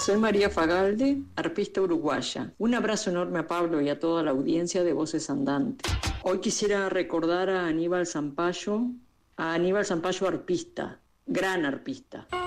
Soy María Fagalde, arpista uruguaya. Un abrazo enorme a Pablo y a toda la audiencia de Voces Andantes. Hoy quisiera recordar a Aníbal Zampayo arpista, gran arpista.